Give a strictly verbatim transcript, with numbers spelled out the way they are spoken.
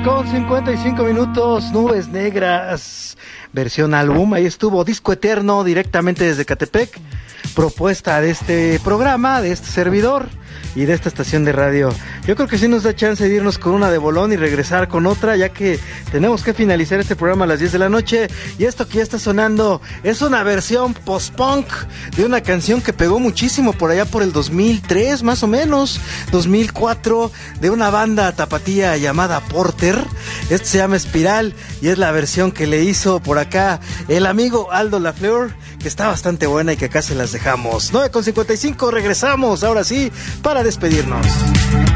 con cincuenta y cinco minutos, Nubes Negras, versión álbum. Ahí estuvo Disco Eterno directamente desde Catepec, propuesta de este programa, de este servidor y de esta estación de radio. Yo creo que sí nos da chance de irnos con una de bolón y regresar con otra, ya que tenemos que finalizar este programa a las diez de la noche. Y esto que ya está sonando es una versión post-punk de una canción que pegó muchísimo por allá por el dos mil tres, más o menos, dos mil cuatro, de una banda tapatía llamada Porter. Esto se llama Espiral y es la versión que le hizo por acá el amigo Aldo Lafleur, que está bastante buena y que acá se las dejamos. nueve con cincuenta y cinco, regresamos ahora sí para despedirnos.